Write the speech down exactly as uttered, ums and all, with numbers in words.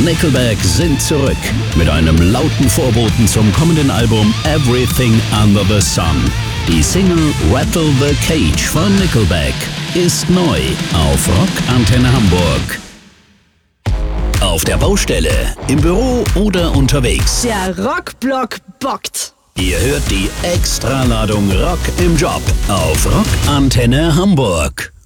Nickelback sind zurück mit einem lauten Vorboten zum kommenden Album Everything Under the Sun. Die Single Rattle the Cage von Nickelback ist neu auf Rock Antenne Hamburg. Auf der Baustelle, im Büro oder unterwegs. Der Rockblock bockt. Ihr hört die Extraladung Rock im Job auf Rock Antenne Hamburg.